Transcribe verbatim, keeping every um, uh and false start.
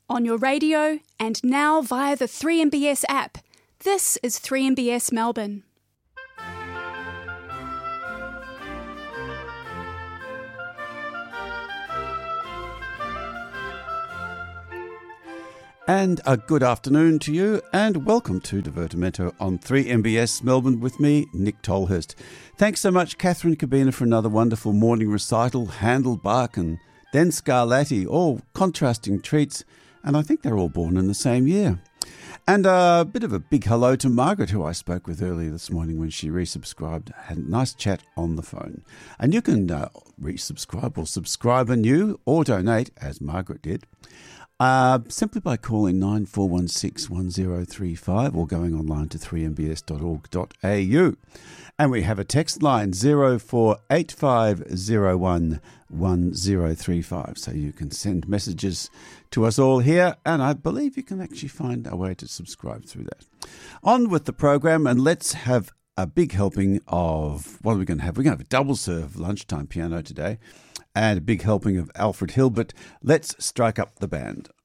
on your radio, and now via the three M B S app. This is three M B S Melbourne. And a good afternoon to you, and welcome to Divertimento on three M B S Melbourne with me, Nick Tolhurst. Thanks so much, Catherine Cabina, for another wonderful morning recital. Handel, Bach and then Scarlatti, all contrasting treats, and I think they're all born in the same year. And a bit of a big hello to Margaret, who I spoke with earlier this morning when she resubscribed. Had a nice chat on the phone. And you can uh, resubscribe or subscribe anew or donate, as Margaret did, Uh, simply by calling nine four one six one zero three five or going online to three m b s dot org dot a u. And we have a text line zero four eight five zero one one zero three five, so you can send messages to us all here, and I believe you can actually find a way to subscribe through that. On with the program, and let's have a big helping of, what are we going to have? We're going to have a double serve lunchtime piano today, and a big helping of Alfred Hill, but let's strike up the band.